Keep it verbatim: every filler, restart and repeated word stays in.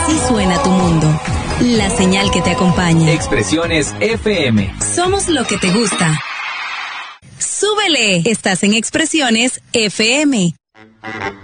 Así suena tu mundo. La señal que te acompaña. Expresiones F M. Somos lo que te gusta. ¡Súbele! Estás en Expresiones F M.